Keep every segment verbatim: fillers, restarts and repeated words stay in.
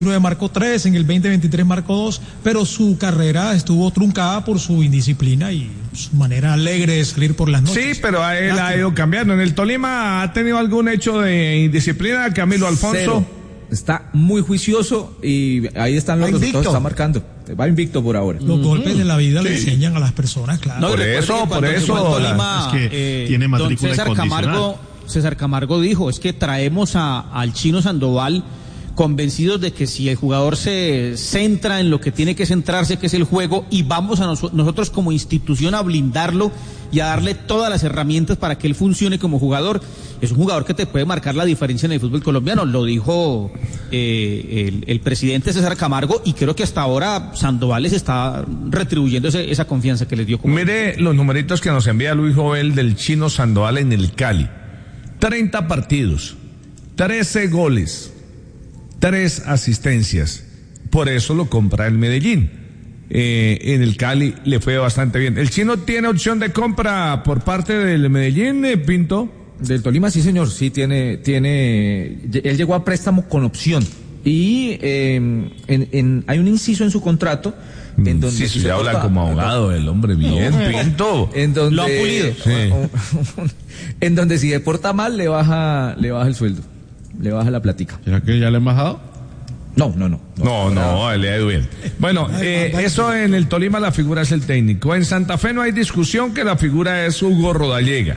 marcó tres, en el veinte veintitrés marcó dos, pero su carrera estuvo truncada por su indisciplina y su manera alegre de salir por las noches. Sí, pero a él ha ido cambiando. ¿En el Tolima ha tenido algún hecho de indisciplina, Camilo Alfonso? Cero. Está muy juicioso y ahí están los resultados que está marcando. Va invicto por ahora. Los mm-hmm. golpes de la vida sí. le enseñan a las personas, claro. No, por eso, por eso. Tolima, es que eh, tiene matrícula César Camargo, César Camargo dijo, es que traemos a, al Chino Sandoval convencidos de que si el jugador se centra en lo que tiene que centrarse, que es el juego, y vamos a nos, nosotros como institución a blindarlo y a darle todas las herramientas para que él funcione como jugador, es un jugador que te puede marcar la diferencia en el fútbol colombiano, lo dijo eh, el, el presidente César Camargo, y creo que hasta ahora Sandoval les está retribuyendo ese, esa confianza que les dio. Como Mire los numeritos que nos envía Luis Jovel del Chino Sandoval en el Cali: treinta partidos, trece goles, tres asistencias. Por eso lo compra el Medellín. Eh, en el Cali le fue bastante bien. ¿El Chino tiene opción de compra por parte del Medellín, eh, Pinto? Del Tolima, sí, señor. Sí, tiene, tiene. Él llegó a préstamo con opción. Y eh, en, en, hay un inciso en su contrato. En donde sí, sí, se habla como abogado el hombre, bien, no, Pinto. En donde, lo ha pulido. Sí. En donde si se porta mal, le baja, le baja el sueldo. Le baja la platica. ¿Será que ya le han bajado? No, no, no. No, no, no, le ha ido bien. Bueno, eh, eso en el Tolima la figura es el técnico. En Santa Fe no hay discusión que la figura es Hugo Rodallega.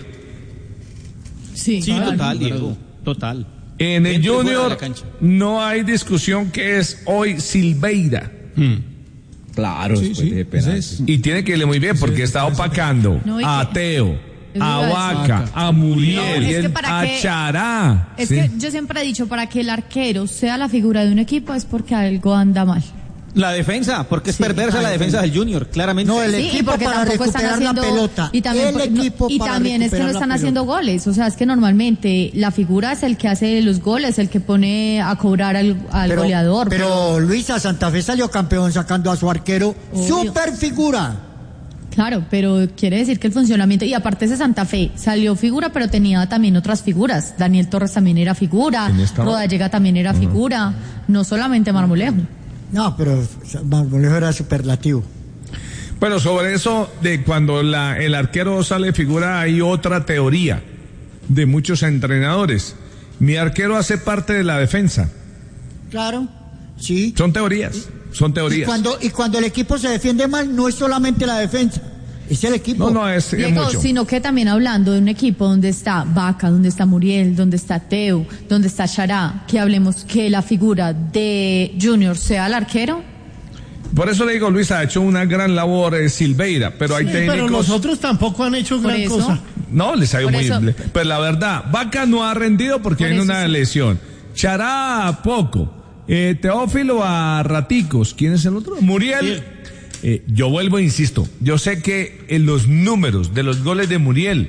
Sí, sí, total, Diego, total. En el Junior no hay discusión que es hoy Silveira. Hmm. Claro, sí, sí, de es y tiene que irle muy bien porque sí, está opacando no, a Teo, a Vaca, a Muriel, no, es que a que, Chará. Es ¿sí? que yo siempre he dicho, para que el arquero sea la figura de un equipo es porque algo anda mal. La defensa, porque es sí, perversa la defensa del Junior, claramente. No, el sí, equipo porque para recuperar haciendo, la pelota. Y también, el equipo no, y también es que no están haciendo goles. O sea, es que normalmente la figura es el que hace los goles, el que pone a cobrar al, al pero, goleador. Pero, pero Luisa, Santa Fe salió campeón sacando a su arquero. Obvio. Super figura. Claro, pero quiere decir que el funcionamiento, y aparte ese Santa Fe salió figura, pero tenía también otras figuras. Daniel Torres también era figura, Rodallega también era uh-huh. figura, no solamente Marmolejo. No, pero Marmolejo era superlativo. Bueno, sobre eso de cuando la, el arquero sale figura, hay otra teoría de muchos entrenadores. Mi arquero hace parte de la defensa. Claro, sí. Son teorías, son teorías. Y cuando, y cuando el equipo se defiende mal, no es solamente la defensa. Es el equipo. No, no, es, Diego, es mucho. Sino que también hablando de un equipo donde está Vaca, donde está Muriel, donde está Teo, donde está Chará, que hablemos que la figura de Junior sea el arquero. Por eso le digo, Luis, ha hecho una gran labor eh, Silveira, pero hay sí, técnicos... pero los otros tampoco han hecho gran eso, cosa. No, les ha ido muy bien. Eso... Pero la verdad, Vaca no ha rendido porque tiene una sí. lesión. Chará, poco. Eh, Teófilo a raticos. ¿Quién es el otro? Muriel... Sí. Eh, yo vuelvo e insisto, yo sé que en los números de los goles de Muriel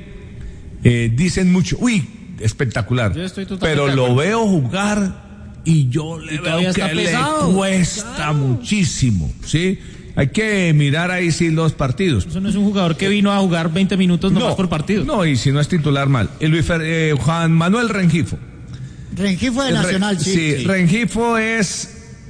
eh, dicen mucho, uy, espectacular, pero lo veo jugar y yo le veo que le cuesta claro. muchísimo, ¿sí? Hay que mirar ahí sí los partidos. Eso no es un jugador que vino a jugar veinte minutos nomás no, por partido. No, y si no es titular mal. El Luis Fer, eh, Juan Manuel Rengifo. Rengifo de Nacional, Re, sí. Sí, sí. Rengifo es...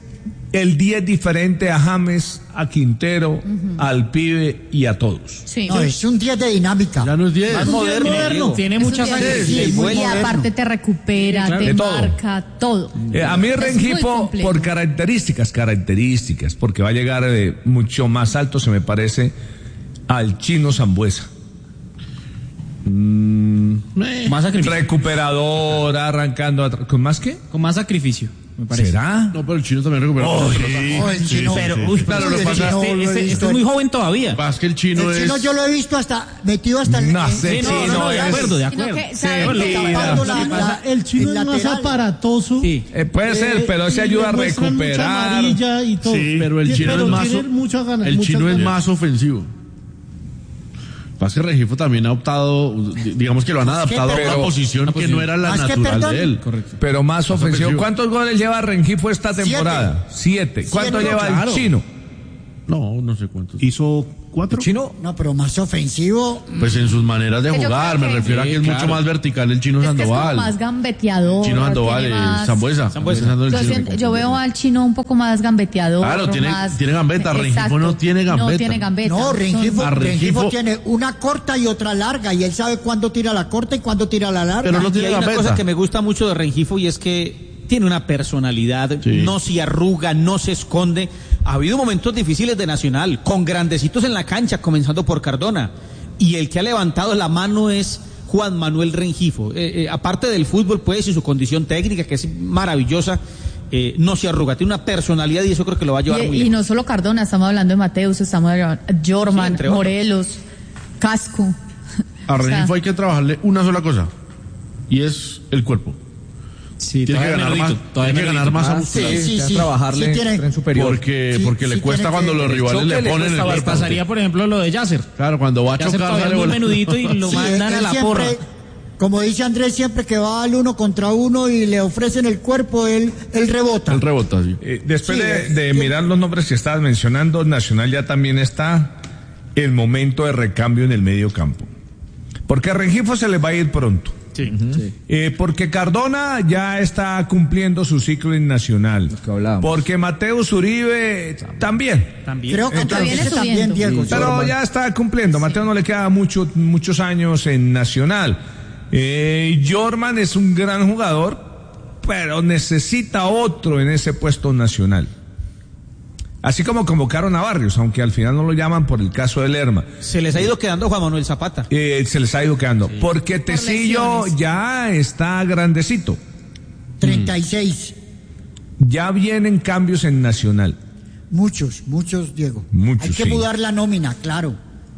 el diez diferente a James, a Quintero, uh-huh. al pibe y a todos. Sí. No, es un diez de dinámica. Ya no es diez. Más moderno. moderno. Tiene muchas años. Sí, y aparte te recupera, sí, claro. te marca, todo. Eh, a mí Rengifo, por características, características, porque va a llegar eh, mucho más alto, se me parece, al Chino Sambuesa. Mm, más sacrificio. Recuperador, arrancando, ¿con más qué? Con más sacrificio. Me parece. ¿Será? No, pero el Chino también recupera. Oh, sí. Oh, el Chino. Sí, pero, uy, claro, lo pasa. Este, este, este, este es muy joven todavía. Más que el Chino el es. El Chino yo lo he visto hasta metido hasta el. No sé, sí, no, no, no, de acuerdo, de acuerdo. Que, sí, la, la, el Chino el es lateral. Más aparatoso. Sí. Eh, puede eh, ser, pero se ayuda a recuperar. Amarilla y todo. Sí, pero el Chino pero es más. Mucha gana, el Chino es más ofensivo. Pasa que Rengifo también ha optado, digamos que lo han adaptado pero, a una posición una que posición. no era la natural de él. Correcto. Pero más ofensivo. ¿Cuántos goles lleva Rengifo esta temporada? Siete. Siete. ¿Cuánto Siete, lleva claro. el Chino? No, no sé cuántos. Hizo ¿Cuatro? ¿Chino? No, pero más ofensivo. Pues en sus maneras de jugar, me refiero a que es claro. mucho más vertical el Chino Es que es como Sandoval. más gambeteador. Chino Sandoval, tiene eh, más- Sambuesa. Sambuesa. Sambuesa. Yo, siento- yo veo al Chino un poco más gambeteador. Claro, tiene- más- tiene gambeta, Rengifo Exacto. no tiene No gambeta. tiene gambeta. No, Rengifo, A Rengifo- Rengifo tiene una corta y otra larga, y él sabe cuándo tira la corta y cuándo tira la larga. Pero no Y tiene hay una gambeta. cosa que me gusta mucho de Rengifo y es que tiene una personalidad, Sí. no se arruga, no se esconde. Ha habido momentos difíciles de Nacional, con grandecitos en la cancha, comenzando por Cardona. Y el que ha levantado la mano es Juan Manuel Rengifo. Eh, eh, aparte del fútbol, pues, y su condición técnica, que es maravillosa, eh, no se arruga, tiene una personalidad y eso creo que lo va a llevar Y, muy y bien. no solo Cardona, estamos hablando de Mateus, estamos hablando de Sí, Jorman, entre otros. Morelos, Casco. A O sea, Rengifo hay que trabajarle una sola cosa, y es el cuerpo. Sí, Tiene que todavía ganar más, menudito, todavía tiene que ganar menudito. masa Ah, muscular. sí, sí, ya sí, trabajarle sí tiene- tren superior. Porque, Sí, porque le sí cuesta tiene cuando que- los el rivales Choque le le ponen el cuesta, cuerpo. pasaría, por ejemplo, lo de Yasser. Claro, cuando va a Yasser chocar todavía sale es muy volando. menudito y lo Sí, mandan él a la siempre, porra. como dice Andrés, siempre que va al uno contra uno y le ofrecen el cuerpo, él, él rebota. El rebota, sí. Eh, después Sí, de, es- de mirar los nombres que estabas mencionando, Nacional ya también está el momento de recambio en el medio campo. Porque a Rengifo se le va a ir pronto. Sí. Eh, porque Cardona ya está cumpliendo su ciclo en Nacional. que hablábamos. Porque Mateus Uribe también. También. Creo que Aunque viene también, también subiendo. Diego. Sí, Pero Jorman. ya está cumpliendo. Mateo no le queda mucho, muchos años en Nacional. Eh, Jorman es un gran jugador, pero necesita otro en ese puesto nacional. Así como convocaron a Barrios, aunque al final no lo llaman por el caso de Lerma. Se les ha ido quedando Juan Manuel Zapata. Eh, se les ha ido quedando. Porque Tecillo lesiones. ya está grandecito. treinta y seis. Ya vienen cambios en Nacional. Muchos, muchos, Diego. Muchos, Hay que sí. mudar la nómina, claro.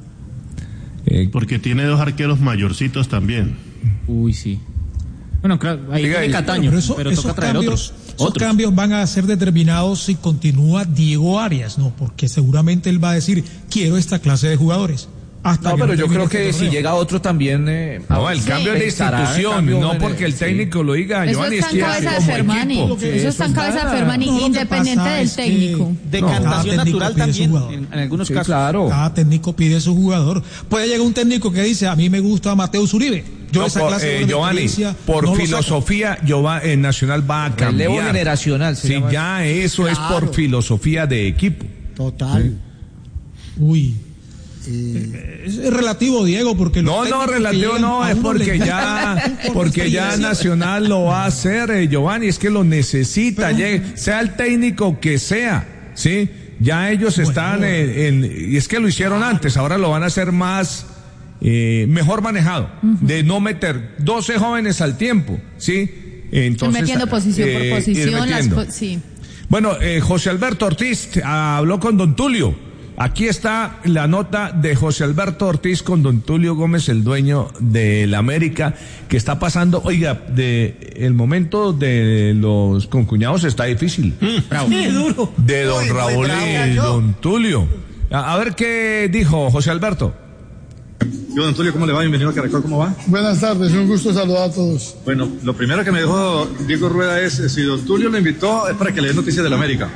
Eh, Porque tiene dos arqueros mayorcitos también. Uy, sí. Bueno, claro, ahí Diga, tiene y- Cataño, pero eso- pero esos toca traer cambios, otros. esos Otros. cambios van a ser determinados si continúa Diego Arias, ¿no? Porque seguramente él va a decir, quiero esta clase de jugadores. Hasta No, que pero yo termine creo este que si torneo. llega otro también... Eh, No, el cambio es de pensará en institución, cambio no en- porque el sí. técnico lo diga. Eso Giovanni, está es en que cabeza de como Fermani. equipo. Eso está en cabeza de Fermani, No, lo que independiente pasa del es que- técnico. Decantación cada técnico natural pide su también, jugador. en, en algunos Sí, casos. claro. Cada técnico pide su jugador. Puede llegar un técnico que dice, a mí me gusta Mateus Uribe. Yo No, esa por, clase eh, de Giovanni, experiencia por no lo saco. filosofía, Giova- eh, Nacional va a cambiar. Relevo generacional. se Sí, llama ya eso es por Claro. filosofía de equipo. Total. Uy. Es, es relativo, Diego, porque los No, no, técnicos que relativo llegan no, a es uno le porque quitan ya, por porque ya experiencia. Nacional lo va a hacer, eh, Giovanni, es que lo necesita, Pero- llegue- sea el técnico que sea, ¿sí? Ya ellos están en, en- y es que lo hicieron antes, ahora lo van a hacer más, eh, mejor manejado, de no meter doce jóvenes al tiempo, ¿sí? Entonces, metiendo posición eh, por ir posición. Las metiendo. po- sí. Bueno, eh, José Alberto Ortiz eh, habló con don Tulio. Aquí está la nota de José Alberto Ortiz con don Tulio Gómez, el dueño del América, que está pasando, oiga, de el momento de los concuñados está difícil. Bravo. duro. De don Muy, muy Raúl bravo, y yo. don Tulio. A, a ver qué dijo José Alberto. Yo, don Tulio, ¿cómo le va? Bienvenido a Caracol, ¿cómo va? Buenas tardes, un gusto saludar a todos. Bueno, lo primero que me dijo Diego Rueda es, eh, si don Tulio lo invitó, es para que le dé noticias del América.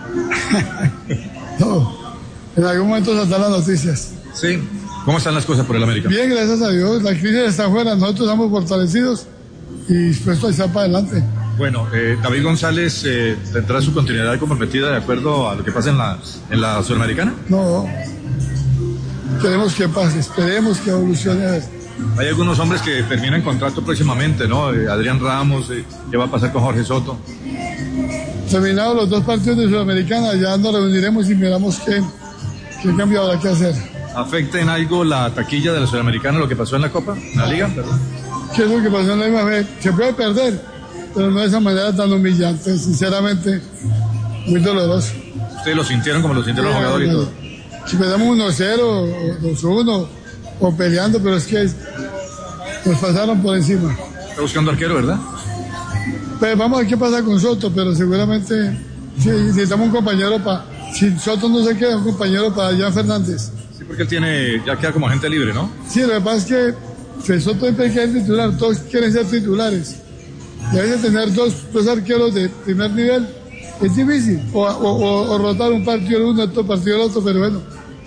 No, en algún momento saldrán las noticias. ¿Sí? ¿Cómo están las cosas por el América? Bien, gracias a Dios, la crisis está afuera, nosotros estamos fortalecidos y dispuestos a estar para adelante. Bueno, eh, David González eh, tendrá su continuidad comprometida de acuerdo a lo que pasa en la, en la Sudamericana. No, queremos que pase, esperemos que evolucione. Hay algunos hombres que terminan contrato próximamente, ¿no? Eh, Adrián Ramos, eh, ¿qué va a pasar con Jorge Soto? Terminados los dos partidos de Sudamericana, ya nos reuniremos y miramos qué, qué cambio habrá que hacer. ¿Afecta en algo la taquilla de la Sudamericana lo que pasó en la Copa, en la Liga? Perdón. ¿Qué es lo que pasó en la misma vez? Se puede perder, pero no de esa manera tan humillante, sinceramente, muy doloroso. ¿Ustedes lo sintieron como lo sintieron los jugadores y todo? Si perdemos uno cero, o dos uno, o peleando, pero es que nos pasaron por encima. Está buscando arquero, ¿verdad? Pues vamos a ver qué pasa con Soto, pero seguramente sí, necesitamos un compañero para... Si Soto no se queda, un compañero para Jan Fernández. Sí, porque él tiene, ya queda como agente libre, ¿no? Sí, lo que pasa es que que Soto siempre quiere ser titular, todos quieren ser titulares. Y a veces tener dos, dos arqueros de primer nivel es difícil. O, o, o, o rotar un partido el uno, otro partido el otro, pero bueno,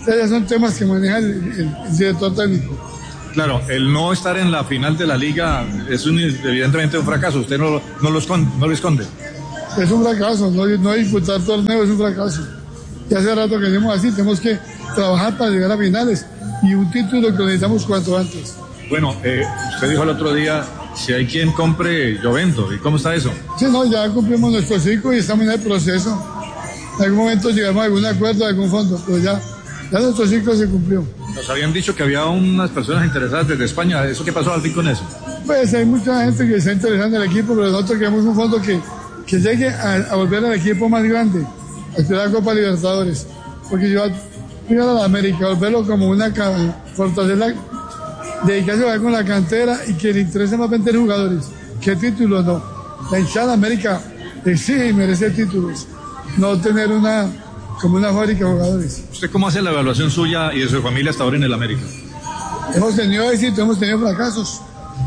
Esos son temas que maneja el, el, el director técnico. Claro, el no estar en la final de la liga es un, evidentemente un fracaso. Usted no, no, lo esconde, no lo esconde. Es un fracaso, no, no disputar torneo es un fracaso. Y hace rato que decimos así, tenemos que trabajar para llegar a finales y un título que necesitamos cuanto antes. Bueno, eh, usted dijo el otro día, si hay quien compre, yo vendo. ¿Y cómo está eso? Sí, no, ya cumplimos nuestro ciclo y estamos en el proceso. En algún momento llegamos a algún acuerdo, a algún fondo, pero ya, ya nuestro ciclo se cumplió. Nos habían dicho que había unas personas interesadas desde España. ¿Eso qué pasó al fin con eso? Pues hay mucha gente que está interesada en el equipo, pero nosotros queremos un fondo que, que llegue a, a volver al equipo más grande, a aspirar a Copa Libertadores. Porque yo voy a la América, volverlo como una fortaleza, dedicarse a jugar con la cantera y que le interese más vender jugadores. ¿Qué títulos no? La hinchada de América exige y merece títulos, no tener una como una fábrica de jugadores. ¿Usted cómo hace la evaluación suya y de su familia hasta ahora en el América? Hemos tenido éxito, hemos tenido fracasos.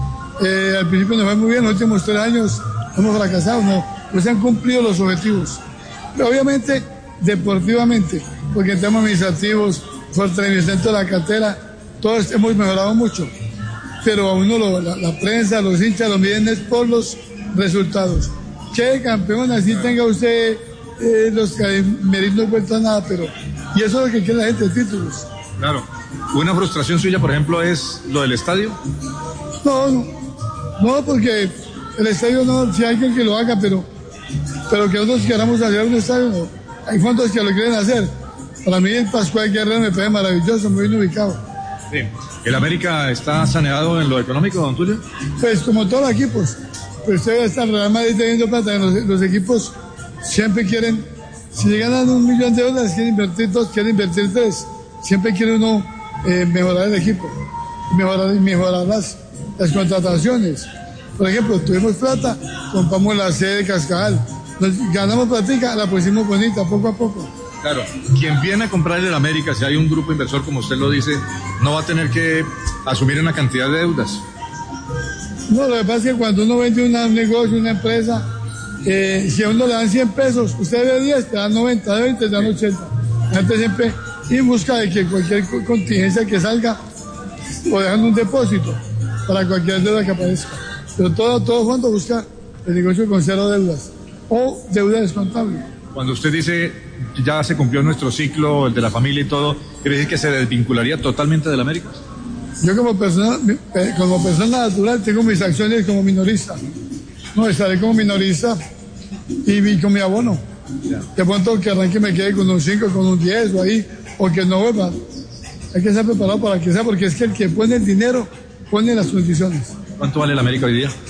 Eh, al principio nos fue muy bien, los últimos tres años hemos fracasado, no, no se han cumplido los objetivos. Pero obviamente, deportivamente, porque en temas administrativos, fortalecimiento de la cartera, todos hemos mejorado mucho. Pero a uno, lo, la, la prensa, los hinchas, lo miden es por los resultados. Che, campeón, así tenga usted eh, los que no cuesta nada, pero... Y eso es lo que quiere la gente, títulos. Claro. ¿Una frustración suya, por ejemplo, es lo del estadio? No, no. No, porque el estadio no, si hay alguien que lo haga, pero, pero que nosotros queramos hacer un estadio, no. Hay fondos que lo quieren hacer. Para mí el Pascual Guerrero me parece maravilloso, muy bien ubicado. Sí. ¿El América está saneado en lo económico, don Tulio? Pues como todos los equipos. Pues usted está el Real Madrid teniendo plata, los, los equipos siempre quieren, si ganan un millón de dólares, quieren invertir dos, quieren invertir tres. Siempre quiere uno eh, mejorar el equipo, mejorar, mejorar las, las contrataciones. Por ejemplo, tuvimos plata, compramos la sede de Cascabel, nos ganamos platica, la pusimos bonita, poco a poco. Claro, quien viene a comprar el América, si hay un grupo inversor, como usted lo dice, no va a tener que asumir una cantidad de deudas. No, lo que pasa es que cuando uno vende una, un negocio, una empresa, eh, si a uno le dan cien pesos, usted de diez, te dan noventa, de veinte, te dan ochenta. La gente siempre en busca de que cualquier contingencia que salga, o dejan un depósito para cualquier deuda que aparezca. Pero todo, todo fondo busca el negocio con cero deudas, o deuda descontable. Cuando usted dice, ya se cumplió nuestro ciclo, el de la familia y todo, ¿quiere decir que se desvincularía totalmente del América? Yo como persona, como persona natural tengo mis acciones como minorista. No, estaré como minorista y, y con mi abono. Ya. De pronto que arranque me quede con un cinco, con un diez o ahí, o que no vuelva. Hay que estar preparado para que sea, porque es que el que pone el dinero pone las condiciones. ¿Cuánto vale el América hoy día?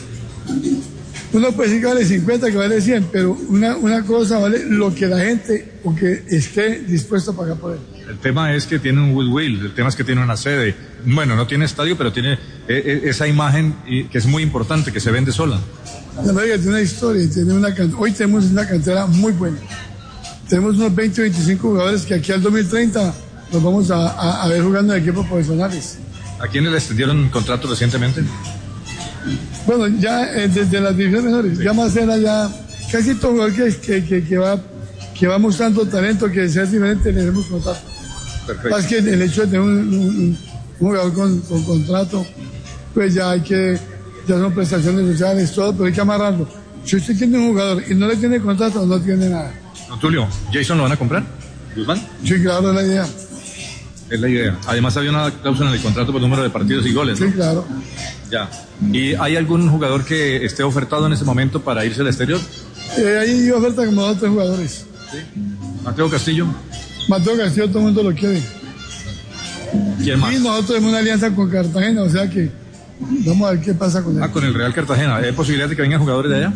Uno puede decir que vale cincuenta, que vale cien, pero una, una cosa vale lo que la gente o que esté dispuesto a pagar por él. El tema es que tiene un goodwill, el tema es que tiene una sede. Bueno, no tiene estadio, pero tiene eh, esa imagen y, que es muy importante, que se vende sola. La América tiene una historia y tiene una can... Hoy tenemos una cantera muy buena. Tenemos unos veinte o veinticinco jugadores que aquí al dos mil treinta nos vamos a, a, a ver jugando en equipos profesionales. ¿A quiénes le extendieron contrato recientemente? Bueno, ya eh, desde las divisiones menores, sí. Ya Macena, ya casi todo jugador que, que, que, que, va, que va mostrando talento, que sea diferente, le demos contrato. Perfecto. Más que el hecho de tener un, un, un jugador con, con contrato, pues ya hay que, ya son prestaciones sociales, todo, pero hay que amarrarlo. Si usted tiene un jugador y no le tiene contrato, no tiene nada. Don Tulio, ¿Jason lo van a comprar? ¿Guzmán? Sí, claro, es la idea. Es la idea. Además había una cláusula en el contrato por número de partidos y goles, ¿no? Sí, claro. Ya. ¿Y hay algún jugador que esté ofertado en ese momento para irse al exterior? Eh, hay oferta como dos o tres jugadores. ¿Sí? ¿Mateo Castillo? Mateo Castillo todo el mundo lo quiere. ¿Quién más? Y nosotros tenemos una alianza con Cartagena, o sea que vamos a ver qué pasa con él. Ah, con el Real Cartagena. ¿Hay posibilidad de que vengan jugadores de allá?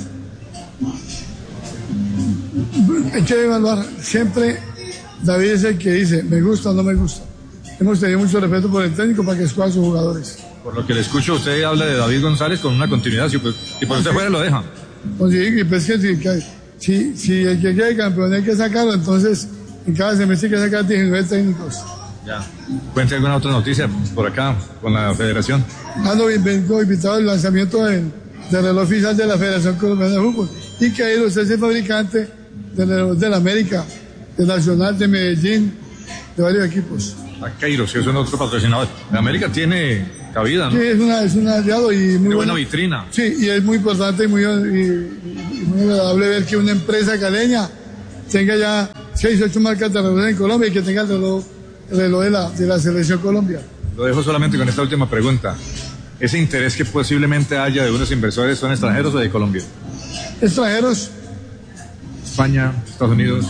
Hay que evaluar. Siempre David es el que dice, me gusta o no me gusta. Hemos tenido mucho respeto por el técnico para que escoja a sus jugadores. Por lo que le escucho, usted habla de David González con una continuidad. Si, pues, si por usted fuera, lo deja. Pues sí, y pues que si, si, si el que quede campeón hay que sacarlo, entonces en cada semestre hay que sacar diecinueve técnicos. Ya. ¿Cuenta alguna otra noticia por acá con la federación? Ando invitado al lanzamiento del, del reloj oficial de la Federación Colombiana de Fútbol. Y que ahí usted es el fabricante del reloj de la América, de Nacional, de Medellín, de varios equipos. a Queiroz, que es otro patrocinador. En América tiene cabida, ¿no? Sí, es una, es un aliado y muy Qué buena bueno. vitrina. Sí, y es muy importante y muy, y, y muy agradable ver que una empresa caleña tenga ya seis, ocho marcas de reloj en Colombia y que tenga el reloj, el reloj de, la, de la selección Colombia. Lo dejo solamente con esta última pregunta. ¿Ese interés que posiblemente haya de unos inversores son extranjeros o de Colombia? Extranjeros. España, Estados Unidos.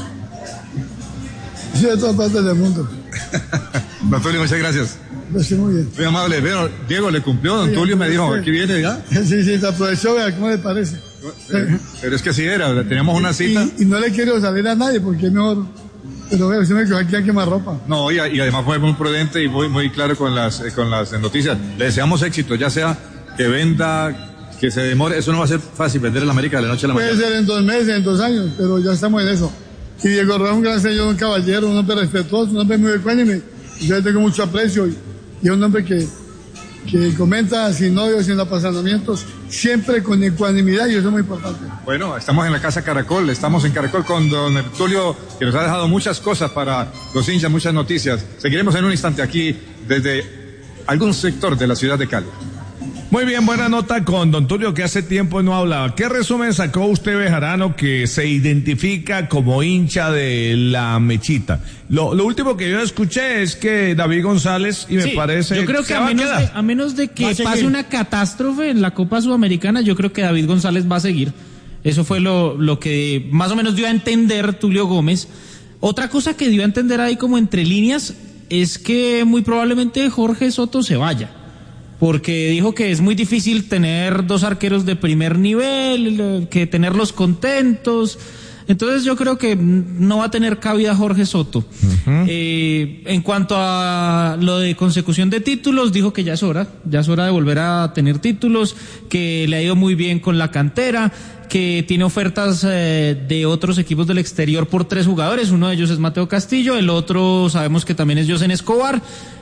Sí, de todas partes del mundo. Don Tulio, muchas gracias. Sí, muy bien. Muy amable. Bueno, Diego le cumplió, don sí, Tulio me dijo, aquí viene ya. Sí, sí, se aprovechó, vea, ¿cómo le parece? Pero, pero es que así era, teníamos una cita. Y, y no le quiero salir a nadie porque es mejor. Pero vea, usted me quedó aquí a quemar ropa. No, y, y además fue muy prudente y muy, muy claro con las, con las noticias. Le deseamos éxito, ya sea que venda, que se demore. Eso no va a ser fácil, vender en la América de la noche a la mañana. Puede ser en dos meses, en dos años, pero ya estamos en eso. Y Diego Rojas es un gran señor, un caballero, un hombre respetuoso, un hombre muy ecuánime. Yo le tengo mucho aprecio y, y es un hombre que, que comenta sin odios, sin apasionamientos, siempre con ecuanimidad y eso es muy importante. Bueno, estamos en la Casa Caracol, estamos en Caracol con don Tulio, que nos ha dejado muchas cosas para los hinchas, muchas noticias. Seguiremos en un instante aquí desde algún sector de la ciudad de Cali. Muy bien, buena nota con don Tulio, que hace tiempo no hablaba. ¿Qué resumen sacó usted, Bejarano, que se identifica como hincha de la Mechita? Lo, lo último que yo escuché es que David González, y me sí, parece yo creo que se a va menos, a de, a menos de que a pase una catástrofe en la Copa Sudamericana, yo creo que David González va a seguir. Eso fue lo, lo que más o menos dio a entender Tulio Gómez. Otra cosa que dio a entender ahí como entre líneas es que muy probablemente Jorge Soto se vaya, porque dijo que es muy difícil tener dos arqueros de primer nivel, que tenerlos contentos. Entonces yo creo que no va a tener cabida Jorge Soto. Uh-huh. Eh, en cuanto a lo de consecución de títulos, dijo que ya es hora, ya es hora de volver a tener títulos, que le ha ido muy bien con la cantera, que tiene ofertas eh, de otros equipos del exterior por tres jugadores. Uno de ellos es Mateo Castillo, el otro sabemos que también es Yosen Escobar,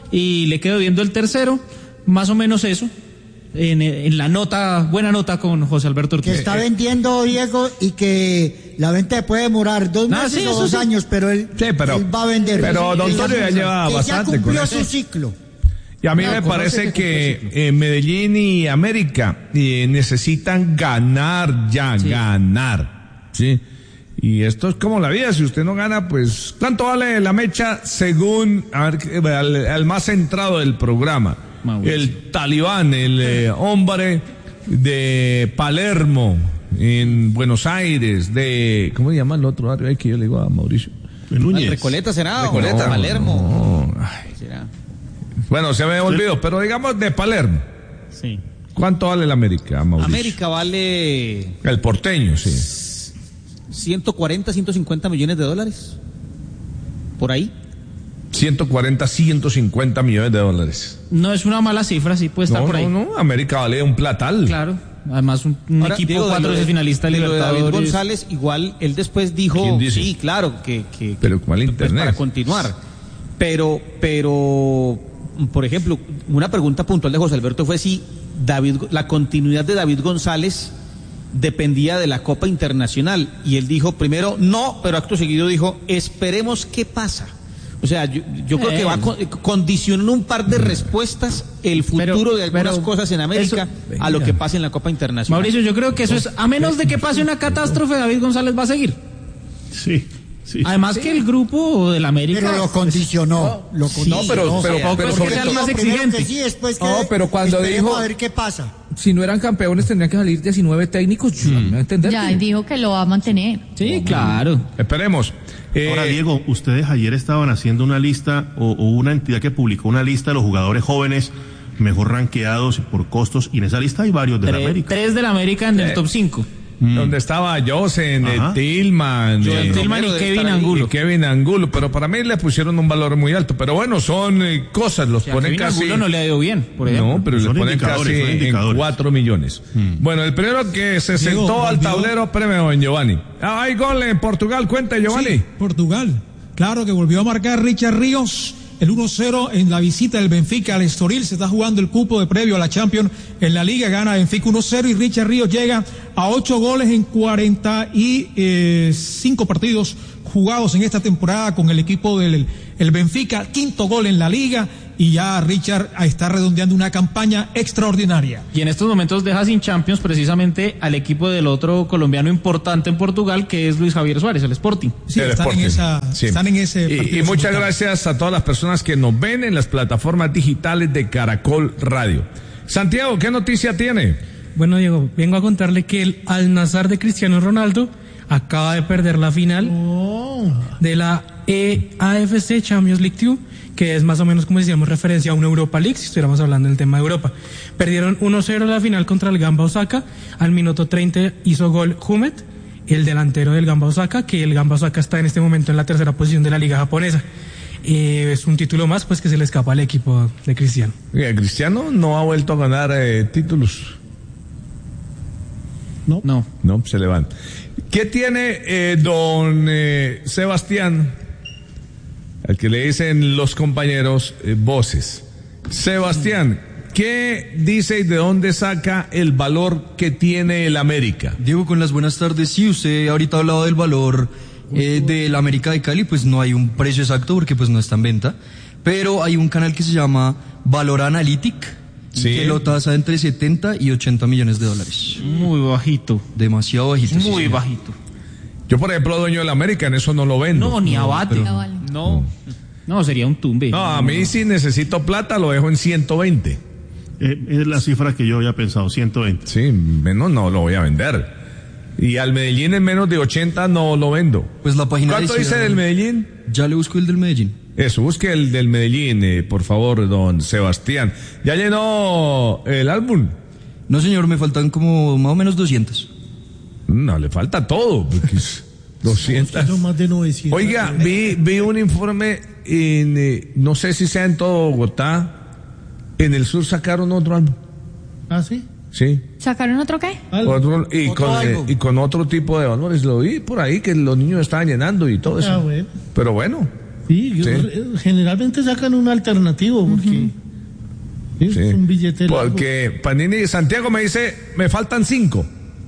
y le quedo viendo el tercero. Más o menos eso, en, en la nota, buena nota con José Alberto Ortiz. Que está vendiendo, Diego, y que la venta puede demorar dos Ah, meses sí, o eso dos sí. años, pero él, Sí, pero- él va a vender. pero don Que Tulio ya lleva que bastante ya cumplió con su eso. ciclo. Y a mí No, me conoce parece que que cumple el eh, Medellín y América eh, necesitan ganar ya, Sí. ganar, ¿sí? Y esto es como la vida, si usted no gana, pues, ¿cuánto vale la mecha según a ver, al, al más centrado del programa? Mauricio. El talibán, el eh, hombre de Palermo, en Buenos Aires, de, ¿cómo se llama el otro barrio ahí que yo le digo a Mauricio? De Núñez. Recoleta será, Recoleta. o Palermo. No, ay. Será. Bueno, se me olvidó, pero digamos de Palermo. Sí. ¿Cuánto vale la América, Mauricio? América vale El porteño, sí. ciento cuarenta, ciento cincuenta millones de dólares. Por ahí. ciento cuarenta, ciento cincuenta millones de dólares. No es una mala cifra, sí puede estar No, por ahí. no, no, América vale un platal. Claro, además un, un Ahora, equipo Diego, de cuatro lo de- veces finalista de de lo de Libertadores. David González, igual él después dijo, ¿Quién dice? sí, claro, que, que Pero que, ¿cuál pues, internet? para continuar. Pero, pero, por ejemplo, una pregunta puntual de José Alberto fue si David, la continuidad de David González dependía de la Copa Internacional, y él dijo primero no, pero acto seguido dijo esperemos qué pasa. O sea, yo, yo creo que va a con- condicionar un par de respuestas el futuro Pero- de algunas pero cosas en América eso- a lo que pase en la Copa Internacional. Mauricio, yo creo que eso es, a menos de que pase una catástrofe, David González va a seguir. Sí, sí. Además que el grupo del América... Pero lo condicionó. Lo No, condicionó. pero- pero- O sea, pero es sobre que sea el todo- más primero exigente. que sí, después que No, pero cuando esperemos dijo- a ver qué pasa. Si no eran campeones tendrían que salir diecinueve técnicos, yo, me va a entender. Ya, y dijo que lo va a mantener. Sí, claro. Esperemos. Eh, Ahora, Diego, ustedes ayer estaban haciendo una lista, o, o una entidad que publicó una lista de los jugadores jóvenes mejor rankeados por costos, y en esa lista hay varios de la Tres, América. tres de la América en el top cinco. Donde estaba Josen, eh, Ajá. Tillman, Joel eh, Tillman y Romero debe Kevin estar ahí. Angulo. y Kevin Angulo, pero para mí le pusieron un valor muy alto. Pero bueno, son eh, cosas, los Y a ponen Kevin casi. Angulo no le ha ido bien, por ejemplo. No, pero Son le ponen indicadores, casi son en indicadores. cuatro millones. Bueno, el primero que se Diego, sentó al volvió. tablero, premio en Giovanni. Ah, hay gol en Portugal, cuenta Giovanni. Sí, Portugal. Claro que volvió a marcar Richard Ríos el uno cero en la visita del Benfica al Estoril. Se está jugando el cupo de previo a la Champions en la Liga. Gana Benfica uno cero y Richard Ríos llega a ocho goles en cuarenta y cinco partidos jugados en esta temporada con el equipo del el Benfica, quinto gol en la liga, y ya Richard está redondeando una campaña extraordinaria. Y en estos momentos deja sin Champions precisamente al equipo del otro colombiano importante en Portugal, que es Luis Javier Suárez, el Sporting. Sí, el están, Sporting. En esa, Sí. están en ese Y, y muchas gracias a todas las personas que nos ven en las plataformas digitales de Caracol Radio. Santiago, ¿qué noticia tiene? Bueno, Diego, vengo a contarle que el Al-Nassr de Cristiano Ronaldo acaba de perder la final oh. de la E A F C Champions League dos, que es más o menos como decíamos referencia a una Europa League, si estuviéramos hablando del tema de Europa. Perdieron uno cero la final contra el Gamba Osaka. Al minuto treinta hizo gol Humet, el delantero del Gamba Osaka, que el Gamba Osaka está en este momento en la tercera posición de la liga japonesa. Eh, es un título más pues que se le escapa al equipo de Cristiano. Oiga, Cristiano no ha vuelto a ganar eh, títulos. No. No. No, se le van. ¿Qué tiene eh, don eh, Sebastián? Al que le dicen los compañeros eh, voces. Sebastián, ¿qué dice y de dónde saca el valor que tiene el América? Diego, con las buenas tardes. Sí, usted ahorita ha hablado del valor eh, del América de Cali, pues no hay un precio exacto porque pues no está en venta, pero hay un canal que se llama Valor Analytic, sí, que lo tasa entre setenta y ochenta millones de dólares. Muy bajito. Demasiado bajito. Muy sí, bajito. Yo, por ejemplo, dueño del América, en eso no lo vendo. No, ni abate. pero- No vale. No. No, sería un tumbe. No, a mí si necesito plata lo dejo en ciento veinte. Eh, es la cifra que yo había pensado, ciento veinte. Sí, menos no lo voy a vender. Y al Medellín en menos de ochenta no lo vendo. Pues la página ¿Cuánto de dice Ciudad- del Medellín? Ya le busco el del Medellín. Eso, busque el del Medellín, eh, por favor, don Sebastián. ¿Ya llenó el álbum? No, señor, me faltan como más o menos doscientos. No, le falta todo. porque es doscientos. Son más de novecientos. Oiga, vi, vi un informe en, eh, no sé si sea en todo Bogotá, en el sur sacaron otro álbum. ¿Ah, sí? Sí. ¿Sacaron otro qué? Otro, y, Otro con, eh, álbum. y con otro tipo de valores. Lo vi por ahí que los niños estaban llenando y todo eso. Ah, bueno. Pero bueno. Sí, yo- Sí. eh, generalmente sacan un alternativo porque es Sí. un billete largo. Porque Panini Santiago me dice, me faltan cinco.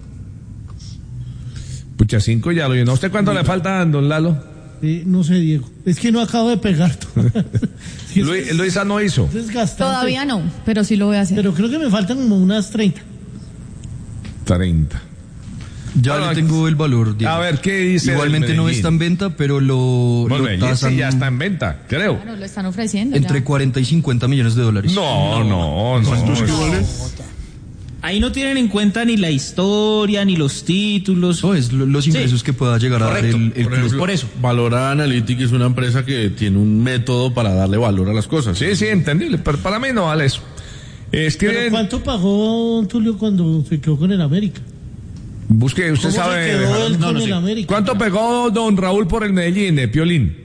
Pucha, cinco ya lo llenó. ¿A usted cuánto le faltan, don Lalo? Eh, no sé, Diego. Es que no acabo de pegar. Sí, es- Luis, Luisa no hizo. es desgastante. Todavía no, pero sí lo voy a hacer. Pero creo que me faltan como unas treinta. treinta. Ya Bueno, le tengo el valor, Diego. A ver, ¿qué dice? Igualmente del no Medellín? está en venta, pero lo, Bueno, lo Medellín tasan sí ya está en venta, creo. Claro, lo están ofreciendo. entre ya. cuarenta y cincuenta millones de dólares. No, no, no. ¿Cuántos que vale? Ahí no tienen en cuenta ni la historia, ni los títulos. No, es lo- los ingresos que pueda llegar a dar Correcto. el, el Por club. ejemplo, por eso. Valor Analytic es una empresa que tiene un método para darle valor a las cosas. Sí, sí, entendible, pero para mí no vale eso. ¿Pero Escriben, cuánto pagó don Tulio cuando se quedó con el América? busque, usted ¿Cómo sabe. se quedó él No, con no el sé. América? ¿Cuánto pegó don Raúl por el Medellín, eh, Piolín?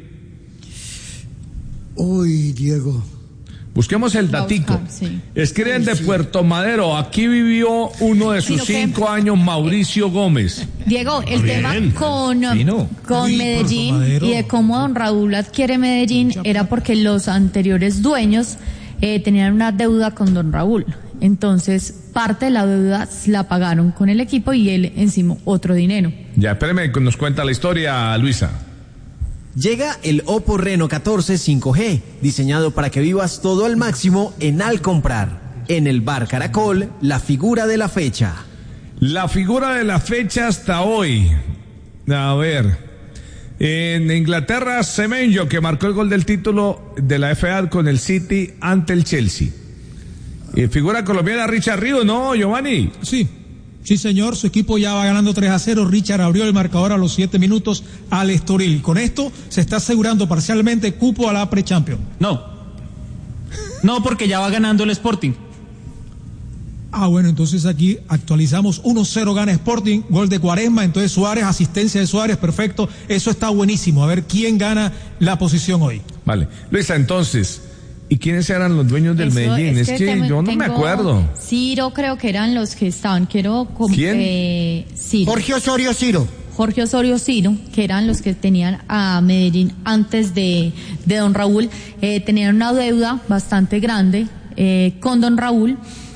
Uy, Diego. Busquemos el Va a datico. buscar, sí. Escriben de Puerto Madero, aquí vivió uno de sus Sino que- cinco años, Mauricio Gómez. Diego, el tema con, Fino. con Uy, Medellín Puerto Madero. y de cómo don Raúl adquiere Medellín era porque los anteriores dueños eh, tenían una deuda con don Raúl. Entonces, parte de la deuda la pagaron con el equipo y él encima otro dinero. Ya, espéreme, nos cuenta la historia, Luisa. Llega el Oppo Reno catorce cinco G, diseñado para que vivas todo al máximo en Al Comprar. En el Bar Caracol, la figura de la fecha. La figura de la fecha hasta hoy. A ver. En Inglaterra, Semenyo, que marcó el gol del título de la F A con el City ante el Chelsea. Y figura colombiana Richard Ríos, ¿no, Giovanni? Sí, sí señor, su equipo ya va ganando tres a cero, Richard abrió el marcador a los siete minutos al Estoril. Con esto se está asegurando parcialmente cupo a la Pre-Champions. No. No, porque ya va ganando el Sporting. Ah, bueno, entonces aquí actualizamos uno cero gana Sporting, gol de Cuaresma, entonces Suárez, asistencia de Suárez, perfecto, eso está buenísimo, a ver quién gana la posición hoy. Vale. Luisa, entonces, ¿y quiénes eran los dueños del Eso, Medellín? Es, que, tengo- yo no me tengo- acuerdo. Ciro creo que eran los que estaban, quiero... com- ¿Quién? eh, Ciro. Jorge Osorio Ciro. Jorge Osorio Ciro, que eran los que tenían a Medellín antes de, de don Raúl, eh, tenían una deuda bastante grande eh, con don Raúl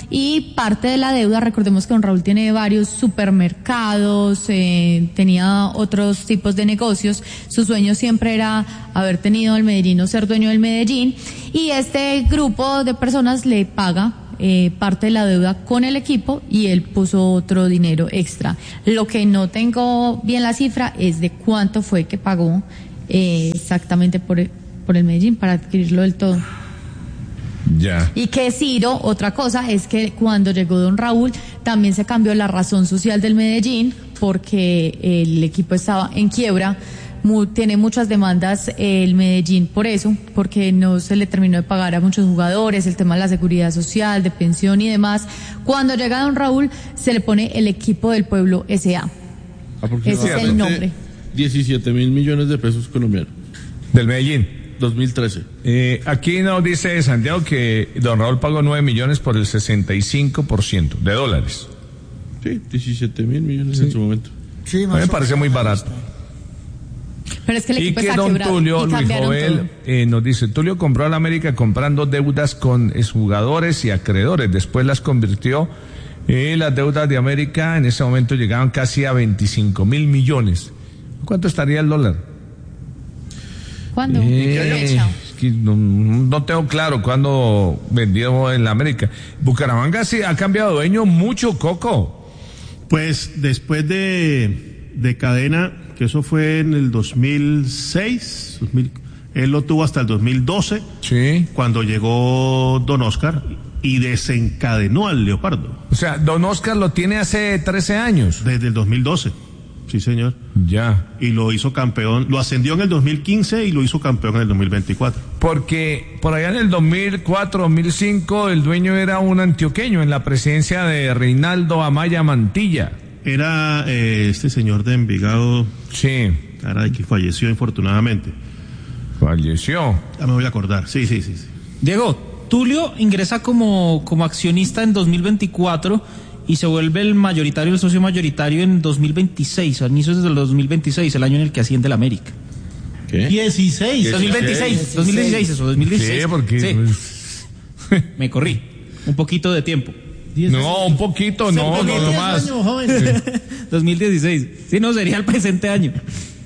y parte de la deuda, recordemos que don Raúl tiene varios supermercados, eh, tenía otros tipos de negocios, su sueño siempre era haber tenido el Medellín o ser dueño del Medellín, y este grupo de personas le paga eh, parte de la deuda con el equipo y él puso otro dinero extra. Lo que no tengo bien la cifra es de cuánto fue que pagó eh, exactamente por el, por el Medellín para adquirirlo del todo. Ya. Y que Ciro, otra cosa es que cuando llegó don Raúl también se cambió la razón social del Medellín porque el equipo estaba en quiebra, mu- tiene muchas demandas el Medellín por eso, porque no se le terminó de pagar a muchos jugadores, el tema de la seguridad social, de pensión y demás. Cuando llega don Raúl se le pone el equipo del pueblo S A. Ese es el nombre. diecisiete mil millones de pesos colombianos. Del Medellín. dos mil trece. Eh, aquí nos dice Santiago que don Raúl pagó nueve millones por el sesenta y cinco por ciento de dólares. Sí, diecisiete mil millones sí. en su momento. Sí, a mí me parece muy barato. Pero es que el y equipo que está don quebrado, Tulio, y Luis Joel, eh, nos dice, Tulio compró a la América comprando deudas con jugadores y acreedores, después las convirtió, eh, las deudas de América en ese momento llegaban casi a veinticinco mil millones. ¿Cuánto estaría el dólar? ¿Cuándo? Eh, es que no, no tengo claro cuándo vendió en la América. Bucaramanga sí ha cambiado de dueño mucho, Coco. Pues después de, de Cadena, que eso fue en el dos mil seis, dos mil, él lo tuvo hasta el dos mil doce, sí. Cuando llegó don Oscar y desencadenó al Leopardo. O sea, don Oscar lo tiene hace trece años. Desde el dos mil doce. Sí, señor. Ya. Y lo hizo campeón, lo ascendió en el dos mil quince y lo hizo campeón en el dos mil veinticuatro. Porque por allá en el dos mil cuatro, dos mil cinco, el dueño era un antioqueño en la presidencia de Reinaldo Amaya Mantilla. Era eh, este señor de Envigado. Sí. Caray, que falleció infortunadamente. Falleció. Ya me voy a acordar, sí, sí, sí. sí. Diego, Tulio ingresa como, como accionista en dos mil veinticuatro y se vuelve el mayoritario, el socio mayoritario en dos mil veintiséis, a inicios del dos mil veintiséis, el año en el que asciende el América. ¿Qué? dieciséis. dos mil veintiséis, dos mil dieciséis, eso, dos mil dieciséis. Sí, porque... Sí. Pues... Me corrí, un poquito de tiempo. No, un poquito, no, no, no más. dos mil dieciséis, sí, no, sería el presente año.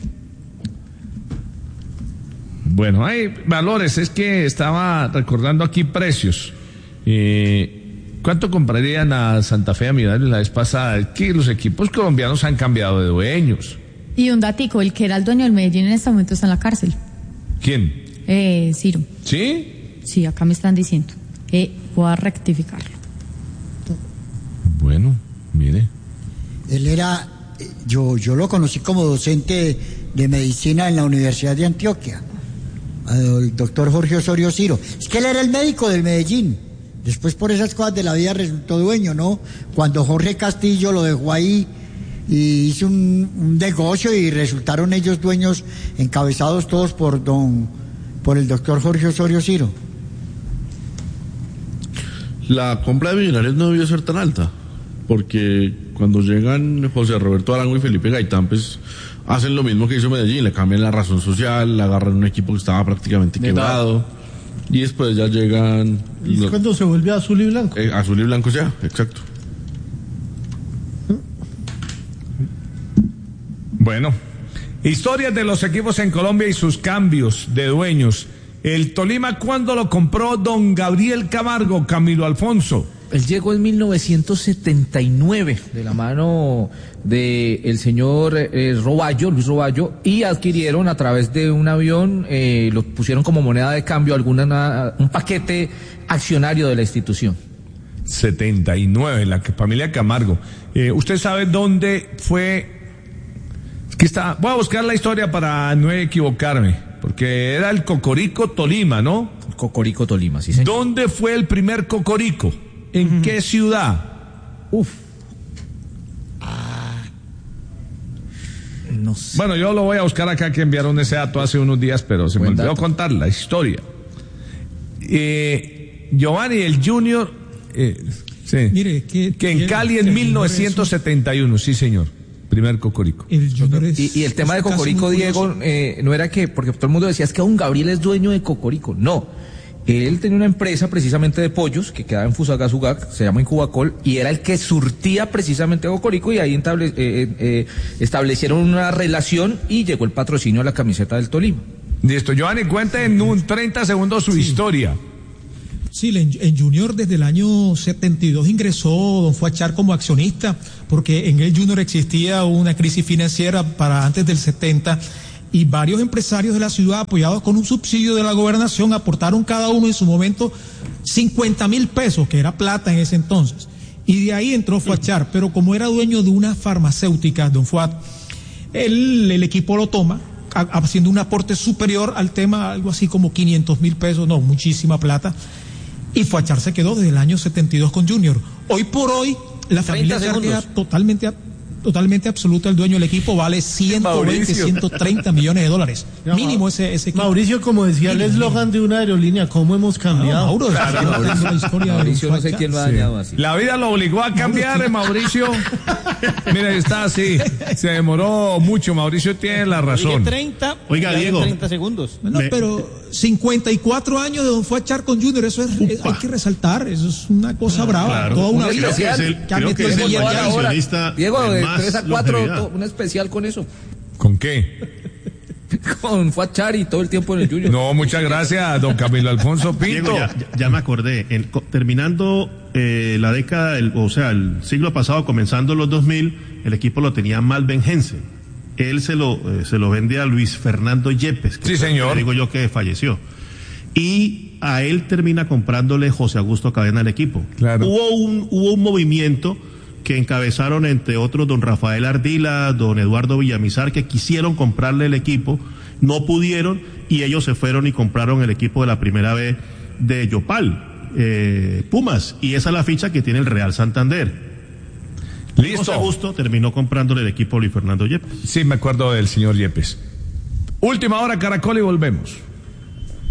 Bueno, hay valores, es que estaba recordando aquí precios. Eh... ¿Cuánto comprarían a Santa Fe a Millonarios la vez pasada? Es que los equipos colombianos han cambiado de dueños. Y un datico, el que era el dueño del Medellín en este momento está en la cárcel. ¿Quién? Eh, Ciro. ¿Sí? Sí, acá me están diciendo. Eh, voy a rectificarlo. Bueno, mire. Él era, yo, yo lo conocí como docente de medicina en la Universidad de Antioquia, el doctor Jorge Osorio Ciro. Es que él era el médico del Medellín. Después por esas cosas de la vida resultó dueño, ¿no? Cuando Jorge Castillo lo dejó ahí y hizo un, un negocio y resultaron ellos dueños, encabezados todos por don, por el doctor Jorge Osorio Ciro. La compra de Millonarios no debió ser tan alta, porque cuando llegan José Roberto Arango y Felipe Gaitán, pues hacen lo mismo que hizo Medellín, le cambian la razón social, le agarran un equipo que estaba prácticamente quebrado. Y después ya llegan... ¿Y los, cuando se vuelve azul y blanco? Eh, azul y blanco ya, exacto. Bueno, historias de los equipos en Colombia y sus cambios de dueños. El Tolima, ¿cuándo lo compró don Gabriel Camargo, Camilo Alfonso? Él llegó en mil novecientos setenta y nueve de la mano de el señor eh, Roballo, Luis Roballo, y adquirieron a través de un avión, eh, lo pusieron como moneda de cambio alguna un paquete accionario de la institución. setenta y nueve, la familia Camargo. Eh, ¿Usted sabe dónde fue? Es que está, voy a buscar la historia para no equivocarme, porque era el Cocorico Tolima, ¿no? El Cocorico Tolima, sí, señor. ¿Dónde fue el primer Cocorico? ¿En uh-huh. qué ciudad? Uf. Ah. No sé. Bueno, yo lo voy a buscar acá, que enviaron ese dato hace unos días, pero se Buen me olvidó dato. contar la historia. Eh, Giovanni, el Junior, eh, sí, Mire, que, que en Cali en mil novecientos setenta y uno, sí señor, primer Cocorico. El es, y, y el tema de Cocorico, Diego, eh, no era que, porque todo el mundo decía, es que don Gabriel es dueño de Cocorico. No. Él tenía una empresa precisamente de pollos que quedaba en Fusagasugá, se llama Incubacol, y era el que surtía precisamente a Cocorico, y ahí estable, eh, eh, establecieron una relación y llegó el patrocinio a la camiseta del Tolima. Listo, Giovanni, cuente en un treinta segundos su sí. historia. Sí, en, en Junior desde el año setenta y dos ingresó don Fuachar como accionista, porque en el Junior existía una crisis financiera para antes del setenta, y varios empresarios de la ciudad, apoyados con un subsidio de la gobernación, aportaron cada uno en su momento cincuenta mil pesos, que era plata en ese entonces. Y de ahí entró Fuachar, pero como era dueño de una farmacéutica, don Fuat, él, el equipo lo toma, a, haciendo un aporte superior al tema, algo así como quinientos mil pesos, no, muchísima plata. Y Fuachar se quedó desde el año setenta y dos con Junior. Hoy por hoy, la familia Char queda totalmente... totalmente absoluta, el dueño del equipo vale ciento veinte, ciento treinta millones de dólares. Mínimo ese, ese equipo. Mauricio, como decía el eslogan de una aerolínea, ¿cómo hemos cambiado? Ah, Mauro, claro, Mauricio, la historia Mauricio no sé quién lo ha dañado así. La vida lo obligó a cambiar, Mauricio. Mira, está así. Se demoró mucho, Mauricio tiene la razón. treinta, Oiga, Diego. treinta segundos. No, Me... pero cincuenta y cuatro años de don Fuachar con Junior, eso es, es, hay que resaltar, eso es una cosa brava, claro. toda una Un vida. creo que es el, que ha creo que es el accionista Diego, de tres a cuatro, longevidad. un especial con eso. ¿Con qué? Con Fuachar y todo el tiempo en el Junior. No, muchas gracias, don Camilo Alfonso Pinto. Diego, ya, ya, ya me acordé. En, terminando eh, la década, el, o sea, el siglo pasado, comenzando los dos mil, el equipo lo tenía Malben Hensen. Él se lo, eh, se lo vende a Luis Fernando Yepes. Que sí, señor. Digo yo que falleció. Y a él termina comprándole José Augusto Cadena al equipo. Claro. Hubo un, hubo un movimiento que encabezaron entre otros don Rafael Ardila, don Eduardo Villamizar, que quisieron comprarle el equipo, no pudieron, y ellos se fueron y compraron el equipo de la primera vez de Yopal, eh, Pumas, y esa es la ficha que tiene el Real Santander. Listo. José Augusto terminó comprándole el equipo a Luis Fernando Yepes. Sí, me acuerdo del señor Yepes. Última hora, Caracol, y volvemos.